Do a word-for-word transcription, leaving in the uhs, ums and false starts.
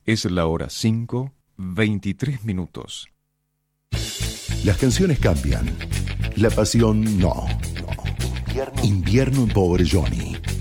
Es la hora cinco, veintitrés minutos. Las canciones cambian, la pasión no. Invierno, Invierno en Pobre Johnny.